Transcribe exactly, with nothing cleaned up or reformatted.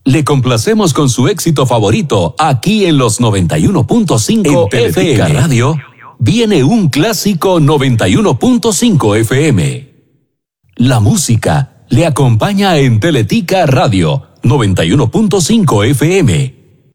Le complacemos con su éxito favorito aquí en los noventa y uno punto cinco F M Radio. Viene un clásico noventa y uno punto cinco F M. La música le acompaña en Teletica Radio noventa y uno punto cinco F M.